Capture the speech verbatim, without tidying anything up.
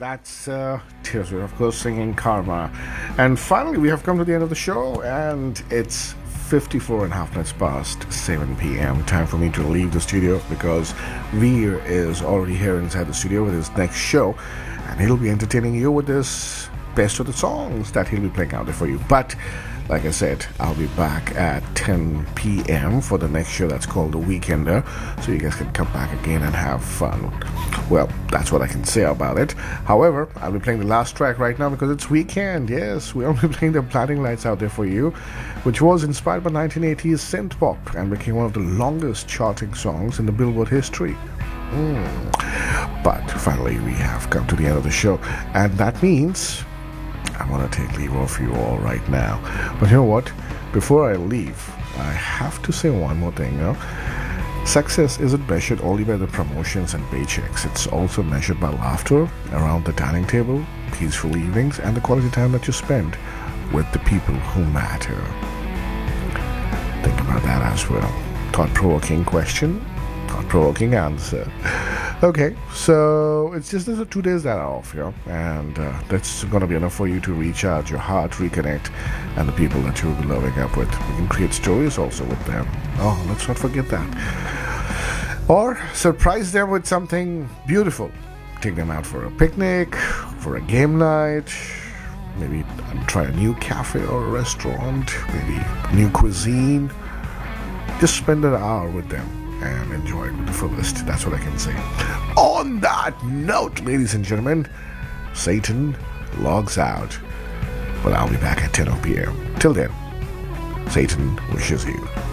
that's uh, Tears, we're of course singing Karma. And finally, we have come to the end of the show, and it's fifty-four and a half minutes past seven p.m. Time for me to leave the studio because Veer is already here inside the studio with his next show, and he'll be entertaining you with this best of the songs that he'll be playing out there for you. But like I said, I'll be back at ten p.m. for the next show that's called The Weekender, so you guys can come back again and have fun. Well, that's what I can say about it. However, I'll be playing the last track right now because it's weekend. Yes, we'll be playing the Blinding Lights out there for you, which was inspired by nineteen eighties synth pop and became one of the longest charting songs in the Billboard history. Mm. But finally, we have come to the end of the show, and that means I want to take leave of you all right now. But you know what? Before I leave, I have to say one more thing. You know? Success isn't measured only by the promotions and paychecks. It's also measured by laughter around the dining table, peaceful evenings, and the quality time that you spend with the people who matter. Think about that as well. Thought-provoking question, thought-provoking answer. Okay, so it's just the two days that are off, you know, and uh, that's going to be enough for you to recharge your heart, reconnect, and the people that you'll be loving up with. We can create stories also with them. Oh, let's not forget that. Or surprise them with something beautiful. Take them out for a picnic, for a game night, maybe try a new cafe or a restaurant, maybe new cuisine. Just spend an hour with them and enjoy it with the fullest. That's what I can say. On that note, ladies and gentlemen, Satan logs out. But I'll be back at ten p.m. Till then, Satan wishes you